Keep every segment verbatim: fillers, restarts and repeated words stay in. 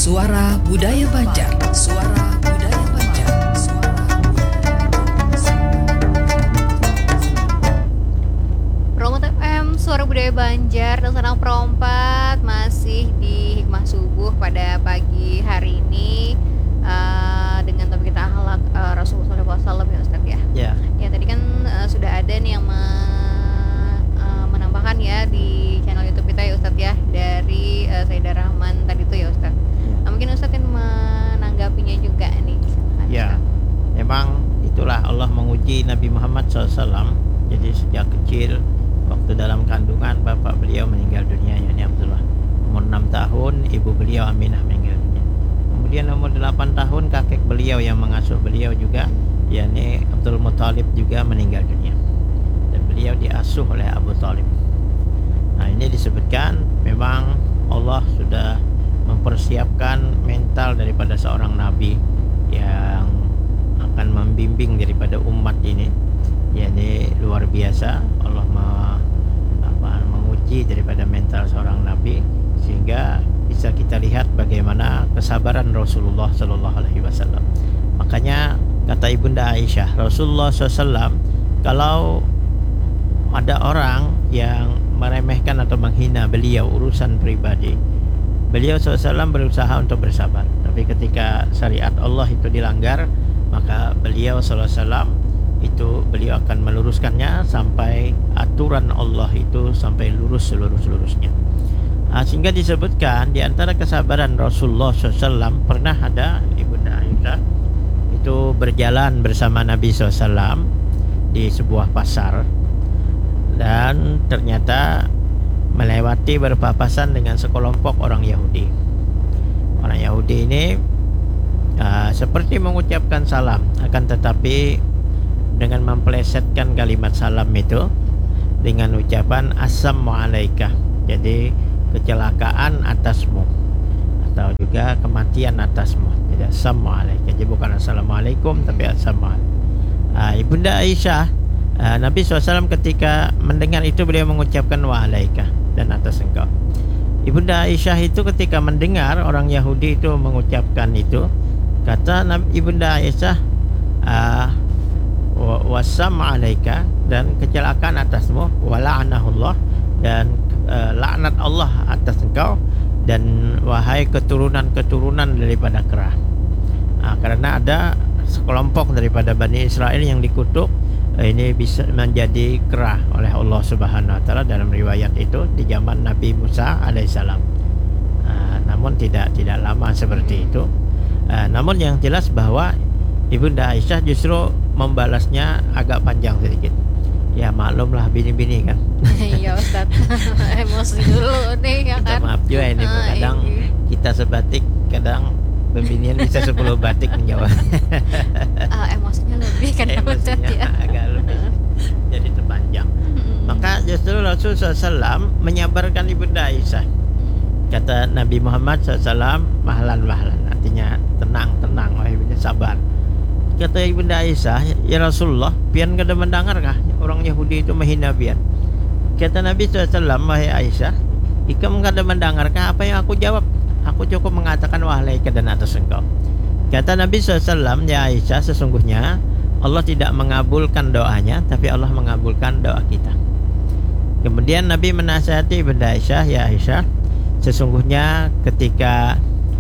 Suara Budaya Banjar. Suara Budaya Banjar. Suara Promote F M, Suara Budaya Banjar, dan Senang Perompat masih di Hikmah Subuh pada pagi hari ini uh, dengan topik kita akhlak uh, Rasulullah shallallahu alaihi wasallam ya Ustadz ya. Ya. Ya tadi kan uh, sudah ada nih yang me- uh, menambahkan ya di channel YouTube kita ya Ustadz ya, dari uh, Sayyidah Rahman tadi tuh ya Ustadz. Nah, mungkin Ustadz yang menanggapinya juga nih. Silakan, Ya, Ustadz. memang itulah Allah menguji Nabi Muhammad shallallahu alaihi wasallam. Jadi sejak kecil, waktu dalam kandungan bapak beliau meninggal dunia, yakni Abdullah. Umur enam tahun ibu beliau Aminah meninggal dunia. Kemudian umur delapan tahun kakek beliau yang mengasuh beliau juga, yakni Abdul Muthalib juga meninggal dunia. Dan beliau diasuh oleh Abu Thalib. Nah, ini disebutkan memang Allah sudah mempersiapkan mental daripada seorang nabi yang akan membimbing daripada umat ini. Ya, ini luar biasa. Allah me, apa, menguji daripada mental seorang nabi sehingga bisa kita lihat bagaimana kesabaran Rasulullah Sallallahu Alaihi Wasallam. Makanya kata Ibunda Aisyah, Rasulullah Sallallahu Alaihi Wasallam kalau ada orang yang meremehkan atau menghina beliau urusan pribadi, beliau shallallahu alaihi wasallam berusaha untuk bersabar. Tapi ketika syariat Allah itu dilanggar, maka beliau shallallahu alaihi wasallam itu beliau akan meluruskannya sampai aturan Allah itu sampai lurus selurus-lurusnya. Nah, sehingga disebutkan di antara kesabaran Rasulullah shallallahu alaihi wasallam pernah ada Ibunda Aisyah itu berjalan bersama Nabi shallallahu alaihi wasallam di sebuah pasar dan ternyata melewati berpapasan dengan sekelompok orang Yahudi. Orang Yahudi ini uh, seperti mengucapkan salam, akan tetapi dengan memplesetkan kalimat salam itu dengan ucapan assalamualaikum. Jadi kecelakaan atasmu atau juga kematian atasmu. Tidak assalamualaikum. Jadi bukan assalamualaikum tapi assalamualaikum. Uh, Ibunda Aisyah, uh, Nabi shallallahu alaihi wasallam ketika mendengar itu beliau mengucapkan wa'alaika dan atas engkau. Ibunda Aisyah itu ketika mendengar orang Yahudi itu mengucapkan itu, kata Ibunda Aisyah, uh, wasam alaika, dan kecelakaan atasmu, wala'anahullah, dan uh, laknat Allah atas engkau, dan wahai keturunan-keturunan daripada kera. Nah, karena ada sekelompok daripada Bani Israel yang dikutuk, ini bisa menjadi kera oleh Allah Subhanahu wa taala dalam riwayat itu di zaman Nabi Musa alaihissalam. Uh, namun tidak tidak lama seperti itu. Uh, namun yang jelas bahwa Ibunda Aisyah justru membalasnya agak panjang sedikit. Ya maklumlah bini-bini kan. Iya Ustadz, emosi dulu nih ya Kita kan. maaf juga ini, Ah, kadang iya. kita sebatik, kadang pembinian bisa sepuluh batik menjawab. Ah, emosinya lebih kan ya Ustadz Emosinya ya. agak lebih jadi terpanjang. Mm-mm. Maka justru Rasul shallallahu alaihi wasallam menyabarkan Ibunda Aisyah. Kata Nabi Muhammad shallallahu alaihi wasallam, mahlan mahlan, artinya tenang tenang, wahai ibunda, sabar. Kata Ibunda Aisyah, ya Rasulullah, pian kada mendengarkah orang Yahudi itu menghina pian? Kata Nabi shallallahu alaihi wasallam, wahai Aisyah, ikam kada mendengarkah apa yang aku jawab? Aku cukup mengatakan wa'alaika dan atas engkau. Kata Nabi shallallahu alaihi wasallam, ya Aisyah, sesungguhnya Allah tidak mengabulkan doanya, tapi Allah mengabulkan doa kita. Kemudian Nabi menasihati Ibunda Aisyah, ya Aisyah, sesungguhnya ketika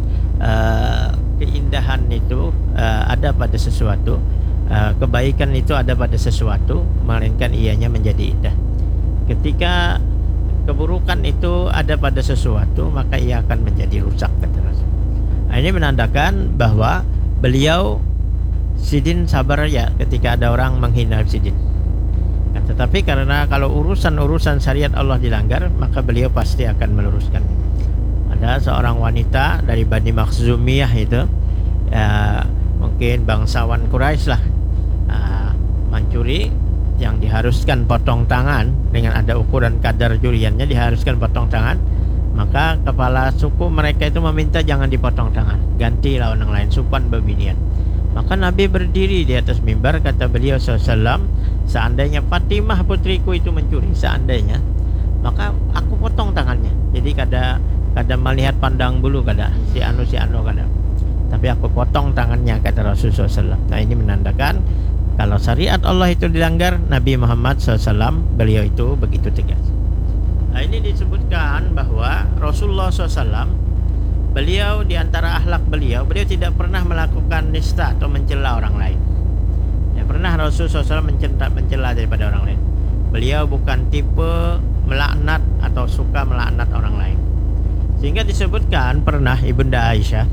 uh, keindahan itu uh, ada pada sesuatu, uh, kebaikan itu ada pada sesuatu, melainkan ianya menjadi indah. Ketika keburukan itu ada pada sesuatu, maka ia akan menjadi rusak, kata Rasul. Nah, ini menandakan bahwa beliau Sidin sabar ya ketika ada orang menghina Sidin. Nah, tetapi karena kalau urusan-urusan syariat Allah dilanggar, maka beliau pasti akan meluruskan. Ada seorang wanita dari Bani Makhzumiyah itu, ya, mungkin bangsawan Quraisy lah, uh, mencuri, yang diharuskan potong tangan dengan ada ukuran kadar juriannya, diharuskan potong tangan. Maka kepala suku mereka itu meminta jangan dipotong tangan, ganti lawan yang lain, supan babinian. Maka Nabi berdiri di atas mimbar, kata beliau shallallahu alaihi wasallam, seandainya Fatimah putriku itu mencuri, seandainya, maka aku potong tangannya. Jadi kada kadang melihat pandang bulu kadang si anu si anu kadang. Tapi aku potong tangannya, kata Rasulullah shallallahu alaihi wasallam. Nah ini menandakan kalau syariat Allah itu dilanggar, Nabi Muhammad shallallahu alaihi wasallam beliau itu begitu tegas. Nah ini disebutkan bahwa Rasulullah shallallahu alaihi wasallam beliau di antara akhlak beliau, beliau tidak pernah melakukan nista atau mencela orang lain. Ya, pernah Rasulullah shallallahu alaihi wasallam mencela, mencela daripada orang lain. Beliau bukan tipe melaknat atau suka melaknat orang lain. Sehingga disebutkan pernah Ibunda Aisyah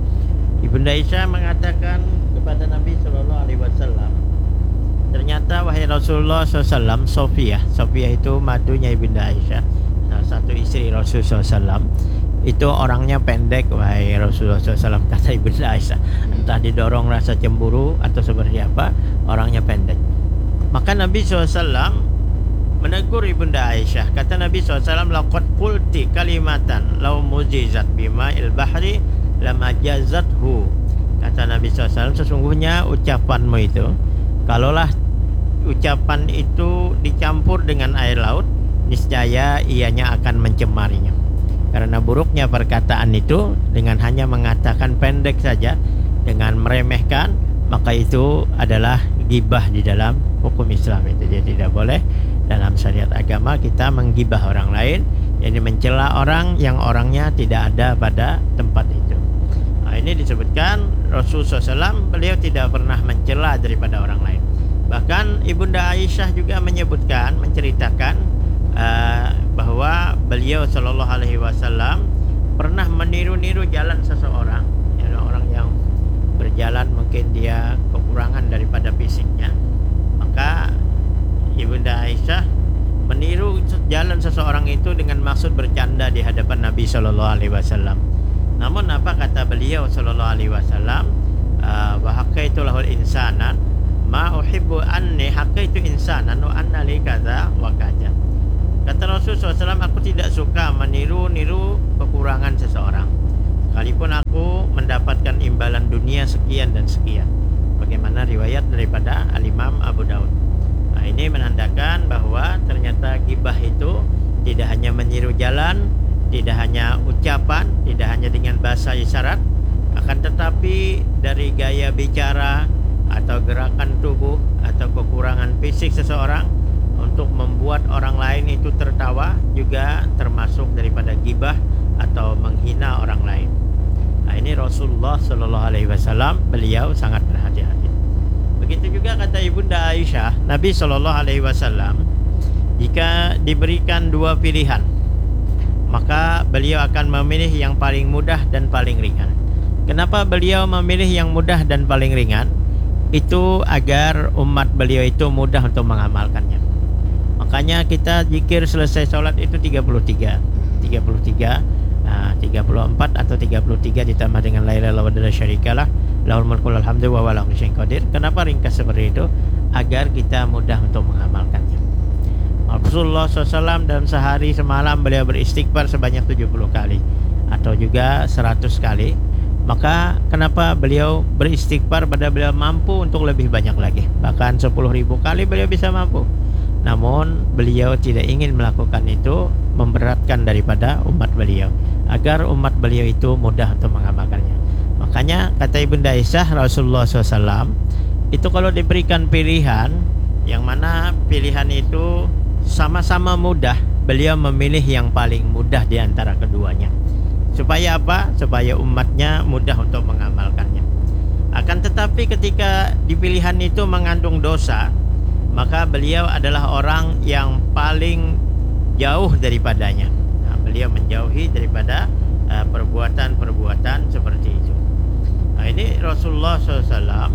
Ibunda Aisyah mengatakan kepada Nabi Shallallahu Alaihi Wasallam, ternyata wahai Rasulullah shallallahu alaihi wasallam, Sofia, Sofia itu madunya Ibunda Aisyah, salah satu istri Rasulullah shallallahu alaihi wasallam, itu orangnya pendek wahai Rasulullah shallallahu alaihi wasallam, kata Ibunda Aisyah. Entah didorong rasa cemburu atau seperti apa, orangnya pendek. Maka Nabi shallallahu alaihi wasallam menegur Ibunda Aisyah. Kata Nabi shallallahu alaihi wasallam, laqad qulti kalimatan law mujizat bima il bahri lama jazathu. Kata Nabi shallallahu alaihi wasallam, sesungguhnya ucapanmu itu, kalaulah ucapan itu dicampur dengan air laut, niscaya ianya akan mencemarinya. Karena buruknya perkataan itu, dengan hanya mengatakan pendek saja, dengan meremehkan, maka itu adalah gibah di dalam hukum Islam itu. Jadi tidak boleh dalam syariat agama kita menggibah orang lain, jadi mencela orang yang orangnya tidak ada pada tempat itu. Nah, ini disebutkan Rasulullah shallallahu alaihi wasallam beliau tidak pernah mencela daripada orang lain. Bahkan Ibunda Aisyah juga menyebutkan, menceritakan uh, bahwa beliau Shallallahu Alaihi Wasallam pernah meniru-niru jalan seseorang, ya, orang yang berjalan mungkin dia kekurangan daripada fisiknya, maka Ibunda Aisyah meniru jalan seseorang itu dengan maksud bercanda di hadapan Nabi Shallallahu Alaihi Wasallam. Namun apa kata beliau Shallallahu Alaihi Wasallam, wa hakaitu lahul insanan ma uhibbu anni hakaitu insanan wa anna li kaza wa kaza. Kata Rasulullah shallallahu alaihi wasallam, aku tidak suka meniru-niru kekurangan seseorang, sekalipun aku mendapatkan imbalan dunia sekian dan sekian. Bagaimana riwayat daripada Al-Imam Abu Daud. Nah, ini menandakan bahwa ternyata gibah itu tidak hanya meniru jalan, tidak hanya ucapan, tidak hanya dengan bahasa isyarat, akan tetapi dari gaya bicara atau gerakan tubuh atau kekurangan fisik seseorang untuk membuat orang lain itu tertawa juga termasuk daripada gibah atau menghina orang lain. Nah, ini Rasulullah Shallallahu Alaihi Wasallam beliau sangat berhati-hati. Begitu juga kata Ibunda Aisyah, Nabi Shallallahu Alaihi Wasallam jika diberikan dua pilihan, maka beliau akan memilih yang paling mudah dan paling ringan. Kenapa beliau memilih yang mudah dan paling ringan? Itu agar umat beliau itu mudah untuk mengamalkannya. Makanya kita zikir selesai sholat itu tiga puluh tiga tiga puluh tiga, nah, tiga puluh empat atau tiga puluh tiga ditambah dengan la ilaha illallah wa la syarikalah lahul mulku wal hamdu wa huwa ala kulli syai'in qadir. Kenapa ringkas seperti itu? Agar kita mudah untuk mengamalkannya. Rasulullah shallallahu alaihi wasallam dalam sehari semalam beliau beristighfar sebanyak tujuh puluh kali atau juga seratus kali. Maka kenapa beliau beristighfar pada beliau mampu untuk lebih banyak lagi, bahkan sepuluh ribu kali beliau bisa mampu. Namun beliau tidak ingin melakukan itu, memberatkan daripada umat beliau, agar umat beliau itu mudah untuk mengamalkannya. Makanya kata Ibunda Aisyah, Rasulullah shallallahu alaihi wasallam itu kalau diberikan pilihan, yang mana pilihan itu sama-sama mudah, beliau memilih yang paling mudah di antara keduanya. Supaya apa? Supaya umatnya mudah untuk mengamalkannya. Akan tetapi ketika di pilihan itu mengandung dosa, maka beliau adalah orang yang paling jauh daripadanya. Nah, beliau menjauhi daripada uh, perbuatan-perbuatan seperti itu. Nah, ini Rasulullah shallallahu alaihi wasallam,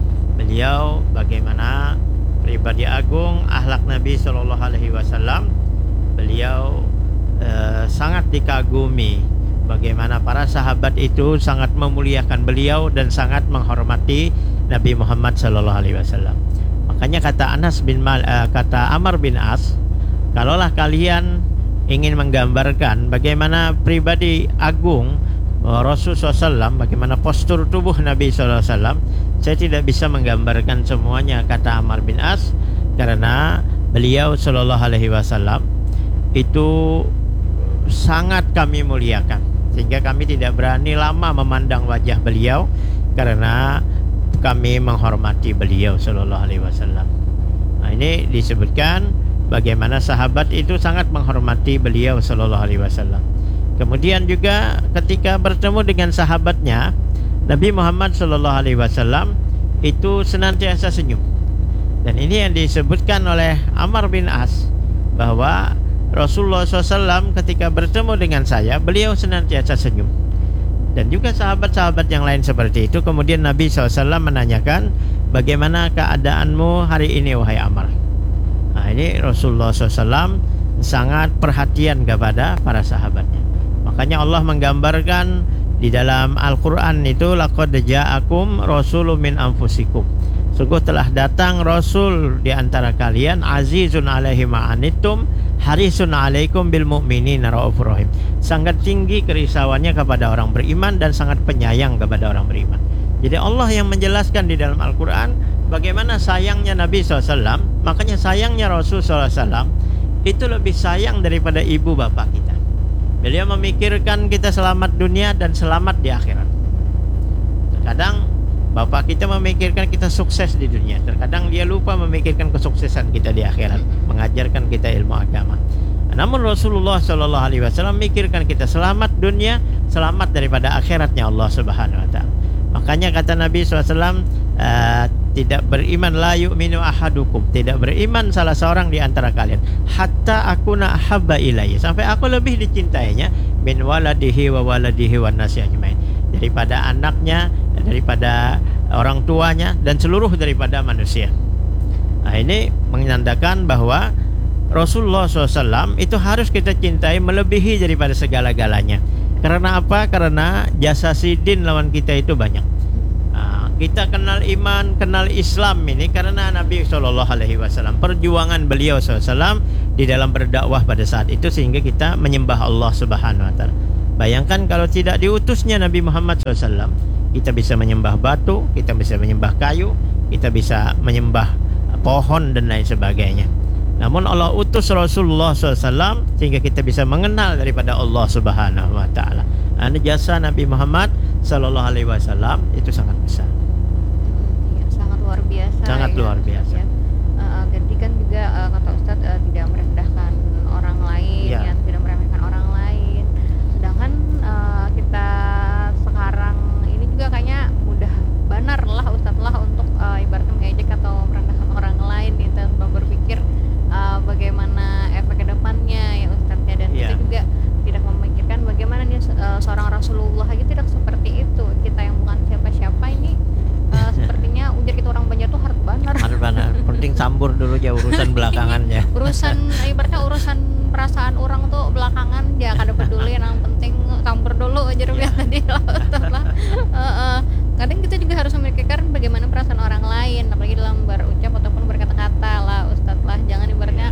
beliau bagaimana pribadi agung, akhlak Nabi Shallallahu Alaihi Wasallam, beliau uh, sangat dikagumi. Bagaimana para sahabat itu sangat memuliakan beliau dan sangat menghormati Nabi Muhammad Sallallahu Alaihi Wasallam. Makanya kata Anas bin Mal, uh, kata Amr bin As, kalaulah kalian ingin menggambarkan bagaimana pribadi agung uh, Rasulullah shallallahu alaihi wasallam, bagaimana postur tubuh Nabi Sallallahu Alaihi Wasallam, saya tidak bisa menggambarkan semuanya, kata Amr bin As, karena beliau Sallallahu Alaihi Wasallam itu sangat kami muliakan, sehingga kami tidak berani lama memandang wajah beliau karena kami menghormati beliau sallallahu alaihi wasallam. Nah, ini disebutkan bagaimana sahabat itu sangat menghormati beliau sallallahu alaihi wasallam. Kemudian juga ketika bertemu dengan sahabatnya, Nabi Muhammad sallallahu alaihi wasallam itu senantiasa senyum. Dan ini yang disebutkan oleh Amr bin As, bahwa Rasulullah shallallahu alaihi wasallam ketika bertemu dengan saya, beliau senantiasa senyum. Dan juga sahabat-sahabat yang lain seperti itu. Kemudian Nabi shallallahu alaihi wasallam menanyakan, bagaimana keadaanmu hari ini wahai Amr? Nah, ini Rasulullah shallallahu alaihi wasallam sangat perhatian kepada para sahabatnya. Makanya Allah menggambarkan di dalam Al-Quran itu, laqad ja'akum rasulun min anfusikum, sungguh telah datang Rasul di antara kalian, azizun alaihi ma'anittum, harisun alaikum bil mu'minina raufur rahim, sangat tinggi kerisauannya kepada orang beriman dan sangat penyayang kepada orang beriman. Jadi Allah yang menjelaskan di dalam Al-Quran bagaimana sayangnya Nabi shallallahu alaihi wasallam. Makanya sayangnya Rasul shallallahu alaihi wasallam itu lebih sayang daripada ibu bapak kita. Beliau memikirkan kita selamat dunia dan selamat di akhirat. Terkadang bapak kita memikirkan kita sukses di dunia, terkadang dia lupa memikirkan kesuksesan kita di akhirat, mengajarkan kita ilmu agama. Namun Rasulullah shallallahu alaihi wasallam memikirkan kita selamat dunia, selamat daripada akhiratnya Allah Subhanahu wa taala. Makanya kata Nabi shallallahu alaihi wasallam, uh, tidak beriman, la yu'minu ahadukum, tidak beriman salah seorang di antara kalian, hatta akuna ahabba ilayya, sampai aku lebih dicintainya, min waladihi wa waladihi wan nasi ajmain, daripada anaknya, daripada orang tuanya, dan seluruh daripada manusia. Nah, ini menandakan bahwa Rasulullah shallallahu alaihi wasallam itu harus kita cintai melebihi daripada segala-galanya. Karena apa? Karena jasa sidin lawan kita itu banyak. Nah, kita kenal iman, kenal Islam ini karena Nabi shallallahu alaihi wasallam, perjuangan beliau shallallahu alaihi wasallam di dalam berdakwah pada saat itu, sehingga kita menyembah Allah Subhanahu wa taala. Bayangkan kalau tidak diutusnya Nabi Muhammad shallallahu alaihi wasallam, kita bisa menyembah batu, kita bisa menyembah kayu, kita bisa menyembah pohon dan lain sebagainya. Namun Allah utus Rasulullah shallallahu alaihi wasallam sehingga kita bisa mengenal daripada Allah Subhanahu wa taala. Nah, jasa Nabi Muhammad sallallahu alaihi wasallam itu sangat besar. Ya, sangat luar biasa. Sangat ya, luar biasa. Ya. Uh, ganti kan juga uh, kata Ustadz uh, tidak merendahkan orang lain, ya. ya, tidak meremehkan orang lain. Sedangkan uh, kita sekarang ini juga kayaknya mudah banar lah Ustadz lah untuk uh, ibaratnya mengejek atau merendahkan orang lain nih, tanpa berpikir Uh, bagaimana efek kedepannya ya Ustadznya, dan yeah. kita juga tidak memikirkan bagaimana nih uh, seorang Rasulullah aja tidak seperti itu. Kita yang bukan siapa-siapa ini uh, sepertinya ujar kita orang Banjar tuh harus banar. Harus banar. Penting sambur dulu ya urusan belakangannya. Urusan ibaratnya urusan perasaan orang tuh belakangan dia kada peduli, yang penting campur dulu aja rupiah tadi lah Ustadz lah. Uh, uh, kadang kita juga harus memikirkan bagaimana perasaan orang lain, apalagi dalam berucap ataupun berkata-kata lah Ustadz lah. Jangan ibaratnya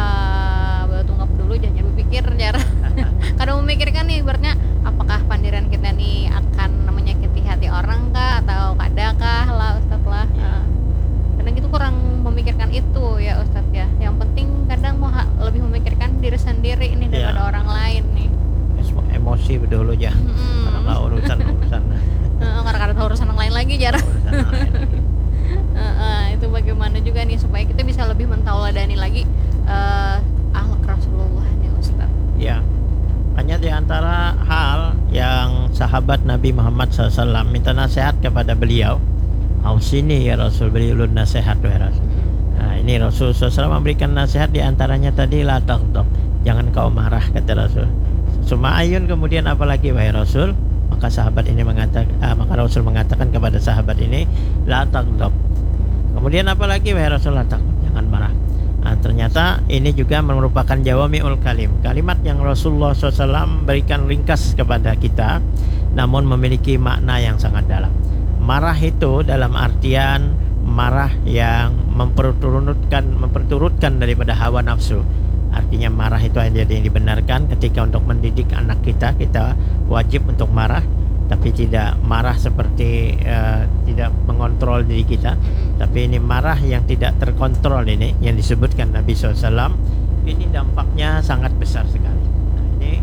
uh, tunggap dulu, jangan berpikir jar. Kadang memikirkan nih ibaratnya apakah pandiran kita nih akan menyakiti hati orang kah atau kadakah lah Ustadz lah. Uh, kadang itu kurang memikirkan itu ya Ustadz ya. Yang penting kadang mau ha- lebih memikirkan diri sendiri ini daripada ya. Orang lain nih. Emosi dulu ya. Hmm. Karena nggak urusan-urusan. Uh, karena ada urusan yang lain lagi jar. Urusan yang lain lagi. Uh, uh, itu bagaimana juga nih supaya kita bisa lebih mentauladani lagi uh, akhlak Rasulullah nih Ustaz. Ya, hanya di antara hal yang sahabat Nabi Muhammad shallallahu alaihi wasallam minta nasihat kepada beliau, ausini ya Rasul, beri ulun nasihat ya Rasul. Nah, ini Rasul shallallahu alaihi wasallam memberikan nasihat, di antaranya tadi la taghdab, jangan kau marah kata Rasul. Suma ayun, kemudian apalagi wahai Rasul? Maka sahabat ini mengatakan, ah, maka Rasul mengatakan kepada sahabat ini, la taghdab. Kemudian apalagi wahai Rasul? La taghdab, jangan marah. Nah, ternyata ini juga merupakan jawami'ul kalim, kalimat yang Rasulullah shallallahu alaihi wasallam berikan ringkas kepada kita, namun memiliki makna yang sangat dalam. Marah itu dalam artian marah yang memperturutkan memperturutkan daripada hawa nafsu. Artinya marah itu hanya yang dibenarkan ketika untuk mendidik anak kita, kita wajib untuk marah, tapi tidak marah seperti uh, tidak mengontrol diri kita. Tapi ini marah yang tidak terkontrol, ini yang disebutkan Nabi shallallahu alaihi wasallam. Ini dampaknya sangat besar sekali. Nah, ini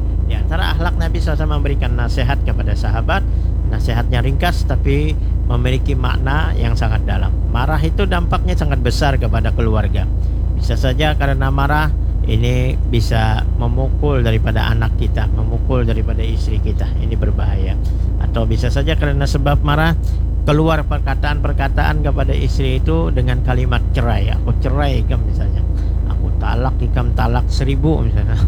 antara akhlak Nabi shallallahu alaihi wasallam memberikan nasihat kepada sahabat. Nasihatnya ringkas tapi memiliki makna yang sangat dalam. Marah itu dampaknya sangat besar kepada keluarga. Bisa saja karena marah ini bisa memukul daripada anak kita, memukul daripada istri kita. Ini berbahaya. Atau bisa saja karena sebab marah keluar perkataan-perkataan kepada istri itu dengan kalimat cerai. Aku cerai kamu misalnya. Aku talak ikam talak seribu misalnya.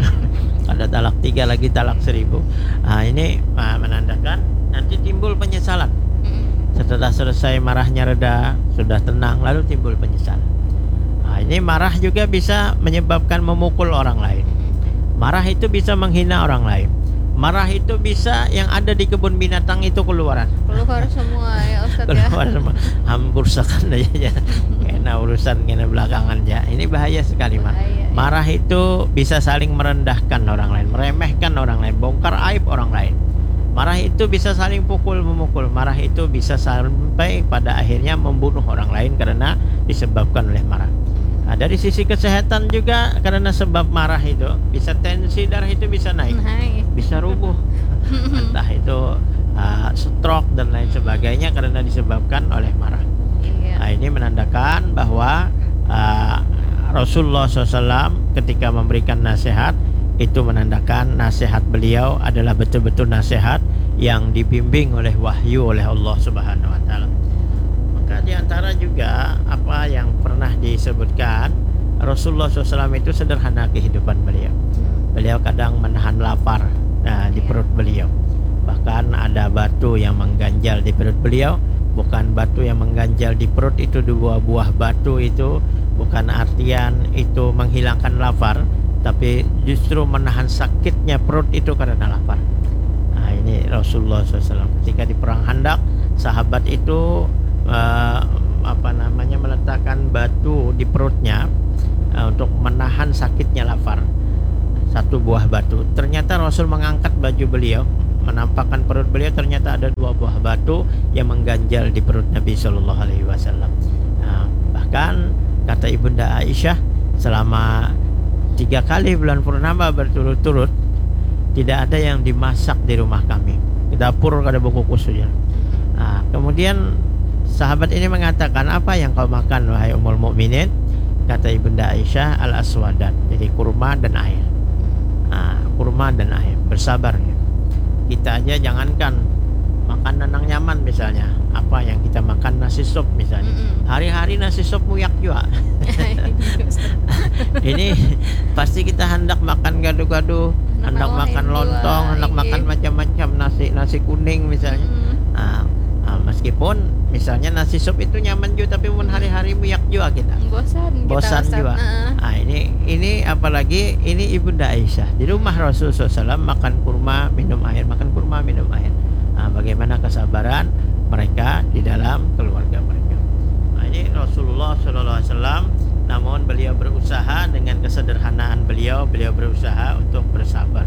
Ada talak tiga lagi talak seribu. Nah, ini uh, menandakan nanti timbul penyesalan. Setelah selesai marahnya reda, sudah tenang, lalu timbul penyesalan. Nah, ini marah juga bisa menyebabkan memukul orang lain. Marah itu bisa menghina orang lain. Marah itu bisa yang ada di kebun binatang itu keluaran. Keluar semua ya Ustaz ya. Keluar semua. Hampur sekan aja. Kena urusan kena belakangan ya. Ini bahaya sekali Mar. Bahaya, ya. Marah itu bisa saling merendahkan orang lain, meremehkan orang lain, bongkar aib orang lain. Marah itu bisa saling pukul memukul. Marah itu bisa sampai pada akhirnya membunuh orang lain karena disebabkan oleh marah. Nah, dari sisi kesehatan juga karena sebab marah itu bisa tensi darah itu bisa naik, Naik. bisa rubuh, entah itu uh, stroke dan lain sebagainya karena disebabkan oleh marah. Iya. Nah, ini menandakan bahwa uh, Rasulullah shallallahu alaihi wasallam ketika memberikan nasihat itu menandakan nasihat beliau adalah betul-betul nasihat yang dibimbing oleh wahyu oleh Allah Subhanahu wa taala. Maka di antara juga apa yang pernah disebutkan, Rasulullah shallallahu alaihi wasallam itu sederhana kehidupan beliau. Beliau kadang menahan lapar nah, di perut beliau. Bahkan ada batu yang mengganjal di perut beliau. Bukan batu yang mengganjal di perut itu, dua buah batu itu bukan artian itu menghilangkan lapar, tapi justru menahan sakitnya perut itu karena lapar. Nah, ini Rasulullah shallallahu alaihi wasallam ketika di perang Khandaq, sahabat itu uh, apa namanya meletakkan batu di perutnya uh, untuk menahan sakitnya lapar. Satu buah batu. Ternyata Rasul mengangkat baju beliau, menampakkan perut beliau, ternyata ada dua buah batu yang mengganjal di perut Nabi Shallallahu Alaihi Wasallam. Nah, bahkan kata Ibunda Aisyah, selama tiga kali bulan purnama berturut-turut tidak ada yang dimasak di rumah kami. Di dapur ada buku khususnya. Nah, kemudian sahabat ini mengatakan, apa yang kau makan wahai Ummul Mukminin? Kata Ibunda Aisyah, al-aswadan, jadi kurma dan air. Nah, kurma dan air, bersabar ya. Kita aja jangankan makanan yang nyaman misalnya, apa yang kita makan nasi sup misalnya, Mm-mm. hari-hari nasi sup muyak juga. Ini pasti kita hendak makan gado-gado, hendak makan lontong, hendak makan macam-macam nasi nasi kuning misalnya. Mm. Nah, nah, meskipun misalnya nasi sup itu nyaman juga, tapi pun hari-hari muyak juga kita. Bosan kita, Bosan Ustaz. juga. Nah. Nah, ini ini apalagi ini Ibunda Aisyah di rumah Rasulullah shallallahu alaihi wasallam makan kurma minum air, makan kurma minum air. Nah, bagaimana kesabaran mereka di dalam keluarga mereka. Nah, ini Rasulullah shallallahu alaihi wasallam, namun beliau berusaha dengan kesederhanaan beliau, beliau berusaha untuk bersabar.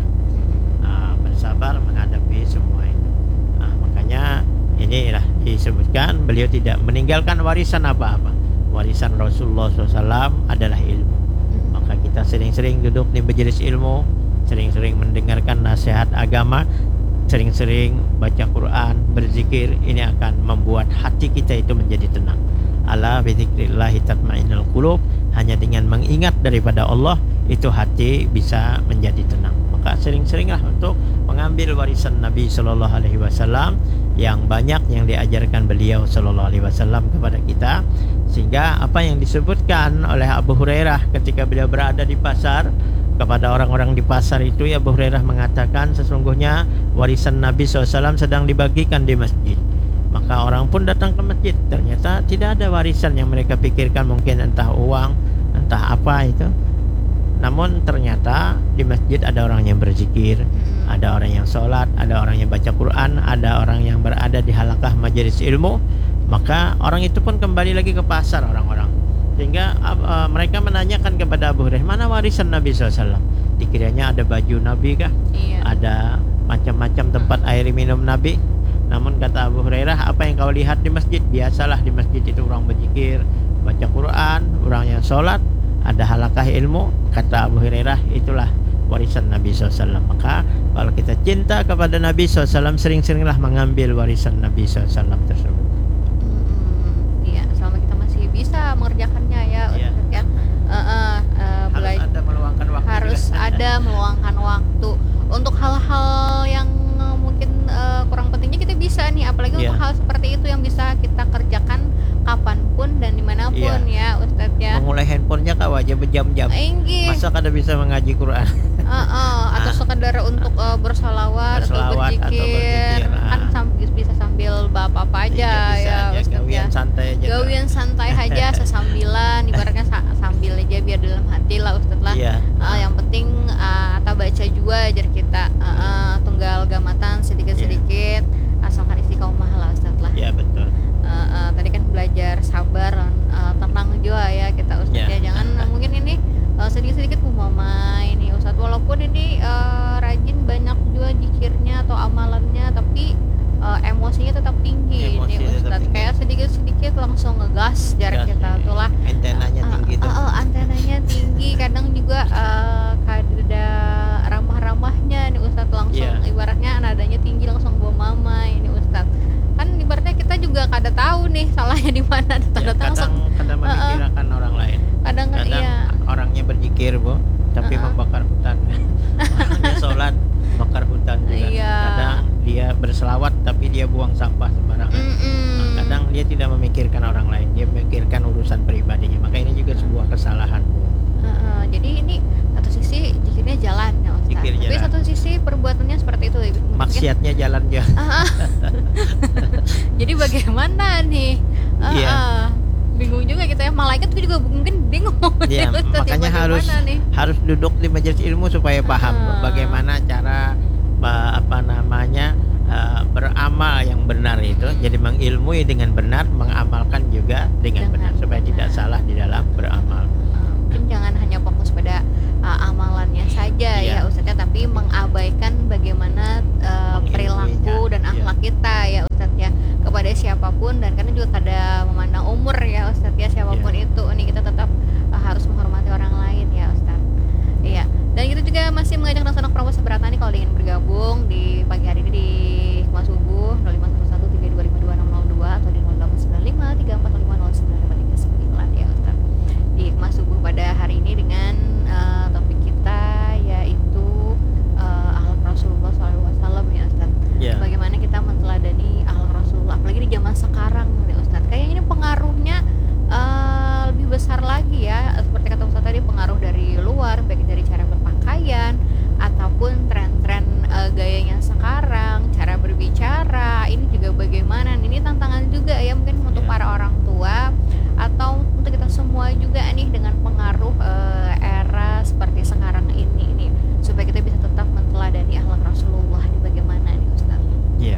Nah, bersabar menghadapi semua itu. Nah, makanya inilah disebutkan beliau tidak meninggalkan warisan apa-apa. Warisan Rasulullah shallallahu alaihi wasallam adalah ilmu. Maka kita sering-sering duduk di majelis ilmu, sering-sering mendengarkan nasihat agama, sering-sering baca Quran, berzikir. Ini akan membuat hati kita itu menjadi tenang. Ala bi dzikrillah tatmainnul qulub. Hanya dengan mengingat daripada Allah itu hati bisa menjadi tenang. Maka sering-seringlah untuk mengambil warisan Nabi sallallahu alaihi wasallam yang banyak yang diajarkan beliau sallallahu alaihi wasallam kepada kita, sehingga apa yang disebutkan oleh Abu Hurairah ketika beliau berada di pasar, kepada orang-orang di pasar itu, ya Abu Hurairah mengatakan sesungguhnya warisan Nabi shallallahu alaihi wasallam sedang dibagikan di masjid. Maka orang pun datang ke masjid, ternyata tidak ada warisan yang mereka pikirkan, mungkin entah uang, entah apa itu. Namun ternyata di masjid ada orang yang berzikir, ada orang yang sholat, ada orang yang baca Quran, ada orang yang berada di halaqah majelis ilmu. Maka orang itu pun kembali lagi ke pasar orang-orang, sehingga uh, mereka menanyakan kepada Abu Hurairah, mana warisan Nabi shallallahu alaihi wasallam? Dikiranya ada baju Nabi kah? Iya. Ada macam-macam tempat air minum Nabi. Namun kata Abu Hurairah, apa yang kau lihat di masjid? Biasalah di masjid itu orang berzikir, baca Quran, orang yang sholat, ada halaqah ilmu. Kata Abu Hurairah, itulah warisan Nabi shallallahu alaihi wasallam. Maka kalau kita cinta kepada Nabi shallallahu alaihi wasallam, sering-seringlah mengambil warisan Nabi shallallahu alaihi wasallam tersebut. Mm-mm. Iya, selama kita masih bisa mengerjakannya ya, Iya. Ustaz ya. Uh, uh, uh, Harus bela- ada meluangkan waktu. harus juga. ada meluangkan waktu untuk hal-hal yang uh, mungkin uh, kurang pentingnya kita bisa nih, apalagi Iya. untuk hal seperti itu yang bisa kita kerjakan kapanpun dan dimanapun ya Ustadz ya. Memulai handphonenya kau aja berjam-jam. Enggih. Masa kada bisa mengaji Quran? Uh, uh, atau Ah. sekedar untuk uh, bersolawat atau Bersolawat atau berzikir, berzikir, ah. kan sambil bisa sambil bapak apa aja Iya, bisa ya aja, Ustadz ya. gawian santai aja. Gawian santai aja sesambilan, ibaratnya sa- sambil aja biar dalam hati lah Ustadz lah. Iya. Uh, yang penting uh, kita baca juga ajar kita uh, uh, tunggal gamatan sedikit-sedikit asalkan istiqomah lah Ustadz lah. Iya betul. Uh, uh, tadi kan belajar sabar, uh, tenang juga ya kita Ustadz Ya. ya. Jangan uh, mungkin ini uh, sedikit-sedikit mumama ini Ustadz, walaupun ini uh, rajin banyak juga zikirnya atau amalannya, tapi uh, emosinya tetap tinggi Emosi nih tetap Ustadz. tinggi. Kayak sedikit-sedikit langsung ngegas jar Gas, kita iya. tuh lah. Antenanya Uh, tinggi uh, tuh. uh, uh, antenanya tinggi, kadang juga uh, kada ramah-ramahnya nih Ustadz, langsung Iya. ibaratnya nadanya tinggi langsung bawa mama ini Ustadz. Kan ibaratnya kita juga kada tahu nih salahnya di mana, Ya, datang-datang langsung kadang kadang Uh, uh. memikirkan orang lain. kadang kan Kadang iya. orangnya berzikir, Bu, tapi Uh, uh. membakar hutan. Orangnya sholat bakar hutan juga. Iya. Kadang dia berselawat tapi dia buang sampah sembarangan. Mm-mm. Nah, kadang dia tidak memikirkan orang lain, dia memikirkan urusan pribadinya. Maka ini juga sebuah kesalahan, Bu. Uh, uh, jadi ini satu sisi zikirnya jalan ya Ustaz. Zikir Tapi jalan. satu sisi perbuatannya seperti itu. Mungkin- Maksiatnya jalan dia. Ah, ah. Jadi bagaimana nih? Ah, Iya. ah. Bingung juga kita ya. Malaikat juga mungkin bingung. Iya, nih, Ustaz, ya, makanya harus bagaimana nih? harus duduk di majelis ilmu supaya paham Ah. bagaimana cara ba- apa namanya uh, beramal yang benar itu. Jadi mengilmui dengan benar, mengamalkan juga dengan, Dengan benar supaya benar. tidak salah di dalam beramal. Ah, mungkin jangan hanya fokus pada ah, amalannya saja Iya. ya Ustaz ya, tapi mengabaikan bagaimana ah, Mengilmuinya, perilaku dan iya. akhlak kita ya Ustaz ya kepada siapapun, dan karena juga kada memandang umur ya Ustaz ya, siapapun Iya. itu nih kita tetap ah, harus menghormati orang lain ya Ustaz. Iya. Dan kita juga masih mengajak anak-anak pramuka seberata nih kalau ingin bergabung di pagi hari ini di Hikmah Subuh nol lima satu satu tiga dua lima dua enam nol dua atau di nol delapan sembilan lima tiga empat lima nol sembilan lima tiga sembilan ya Ustaz. Di Hikmah Subuh pada hari ini dengan uh, topik kita yaitu uh, akhlak Rasulullah shallallahu alaihi wasallam ya Ustaz. Ya. Bagaimana kita menteladani akhlak Rasulullah apalagi di zaman sekarang nih Ustaz. Kayaknya ini pengaruhnya uh, lebih besar lagi ya, seperti kata Ustaz tadi, pengaruh dari luar baik dari cara berpakaian ataupun tren-tren uh, gayanya sekarang, cara berbicara. Ini juga bagaimana, ini tantangan juga ya mungkin untuk Ya. para orang tua atau untuk kita semua juga nih dengan pengaruh uh, era seperti sekarang ini ini supaya kita bisa tetap menteladani akhlak Rasulullah. Ini bagaimana nih Ustaz? Iya.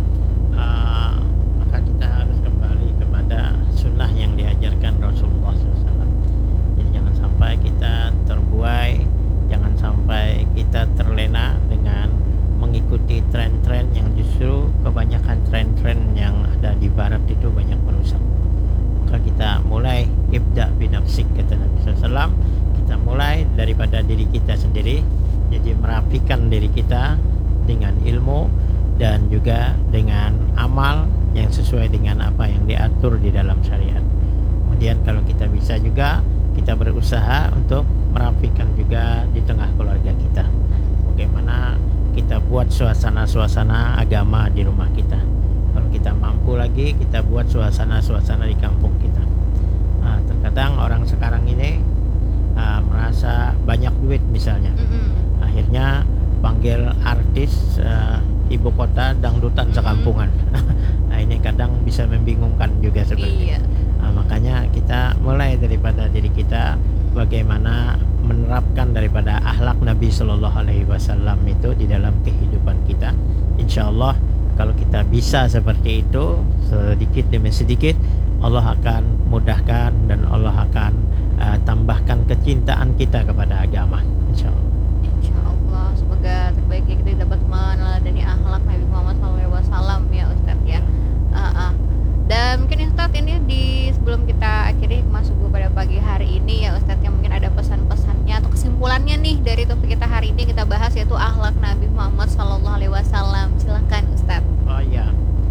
Uh, maka kita harus kembali kepada sunnah yang diajarkan Rasulullah shallallahu alaihi wasallam. Jadi jangan sampai kita terbuai, jangan sampai kita terlena dengan mengikuti tren-tren yang justru kebanyakan tren-tren yang ada di barat itu banyak merusak. Maka kita mulai ibda binafsik, kata Nabi shallallahu alaihi wasallam. Kita mulai daripada diri kita sendiri. Jadi merapikan diri kita dengan ilmu dan juga dengan amal yang sesuai dengan apa yang diatur di dalam syariat. Kemudian kalau kita bisa juga, kita berusaha untuk merapikan juga di tengah keluarga kita. Bagaimana kita buat suasana-suasana agama di rumah kita. Kalau kita mampu lagi, kita buat suasana-suasana di kampung kita. Nah, terkadang orang sekarang ini uh, merasa banyak duit misalnya. Mm-mm. Akhirnya panggil artis uh, ibu kota dangdutan Mm-mm. sekampungan. Nah, ini kadang bisa membingungkan juga seperti Iya. itu. Nah, makanya kita mulai daripada diri kita, bagaimana menerapkan daripada akhlak Nabi Shallallahu Alaihi Wasallam itu di dalam kehidupan kita. Insya Allah kalau kita bisa seperti itu sedikit demi sedikit, Allah akan mudahkan dan Allah akan uh, tambahkan kecintaan kita kepada agama. Insya Allah. Insya Allah, semoga terbaik ya kita dapat meneladani akhlak Nabi Muhammad shallallahu alaihi wasallam ya Ustaz ya. Ah, ah. Dan mungkin Ustaz ini di sebelum kita akhiri Hikmah Subuh pada pagi hari ini ya Ustaz, yang mungkin ada pesan-pesannya atau kesimpulannya nih dari topik kita hari ini yaitu akhlak Nabi Muhammad Shallallahu Alaihi Wasallam. Silahkan Ustadz. Oh iya.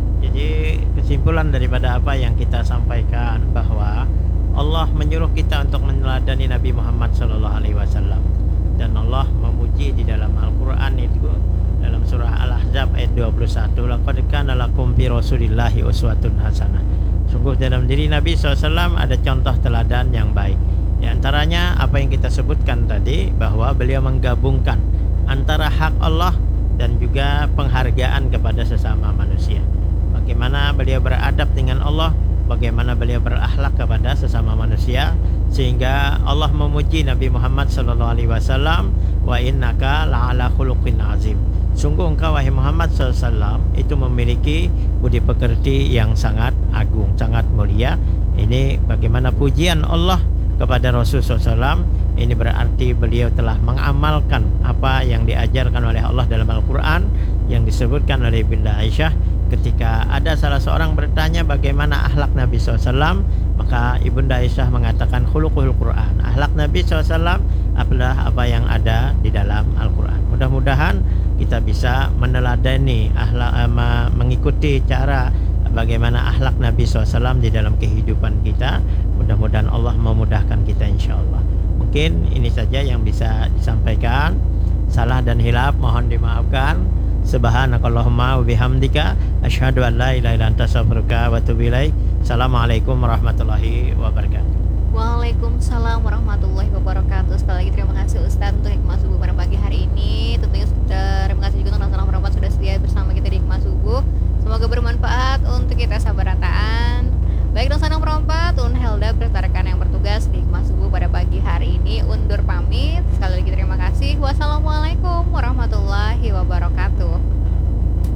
Jadi kesimpulan daripada apa yang kita sampaikan bahwa Allah menyuruh kita untuk meneladani Nabi Muhammad Shallallahu Alaihi Wasallam, dan Allah memuji di dalam Al-Quran itu dalam surah Al-Ahzab ayat dua puluh satu, laqad kana lakum fi rasulillahi uswatun hasanah. Sungguh dalam diri Nabi shallallahu alaihi wasallam ada contoh teladan yang baik. Di antaranya apa yang kita sebutkan tadi, bahwa beliau menggabungkan antara hak Allah dan juga penghargaan kepada sesama manusia. Bagaimana beliau beradab dengan Allah, bagaimana beliau berakhlak kepada sesama manusia, sehingga Allah memuji Nabi Muhammad sallallahu alaihi wasallam, wa innaka la'ala khuluqin azim. Sungguh engkau wahai Muhammad sallallahu alaihi wasallam itu memiliki budi pekerti yang sangat agung, sangat mulia. Ini bagaimana pujian Allah kepada Rasul sallallahu alaihi wasallam. Ini berarti beliau telah mengamalkan apa yang diajarkan oleh Allah dalam Al-Quran, yang disebutkan oleh Ibunda Aisyah ketika ada salah seorang bertanya bagaimana akhlak Nabi shallallahu alaihi wasallam, maka Ibunda Aisyah mengatakan khuluqul Quran. Akhlak Nabi shallallahu alaihi wasallam adalah apa yang ada di dalam Al-Quran. Mudah-mudahan kita bisa meneladani akhlak, eh, mengikuti cara bagaimana akhlak Nabi shallallahu alaihi wasallam di dalam kehidupan kita. Mudah-mudahan Allah memudahkan kita insyaallah. Mungkin ini saja yang bisa disampaikan. Salah dan hilaf mohon dimaafkan. Subhanakallahumma wa bihamdika asyhadu an la ilaha illa anta astaghfiruka wa atubu ilaik. Assalamualaikum warahmatullahi wabarakatuh. Waalaikumsalam warahmatullahi wabarakatuh. Sekali lagi terima kasih Ustadz untuk Hikmah Subuh pada pagi hari ini. Tentunya terima kasih juga untuk Rasulullah Muhammad sudah sedia bersama kita di Hikmah Subuh. Semoga bermanfaat untuk kita sabarataan. Baik dong Sanang Perompat, Un Helda beserta rekan yang bertugas di Hikmah Subuh pada pagi hari ini undur pamit. Sekali lagi terima kasih. Wassalamualaikum warahmatullahi wabarakatuh.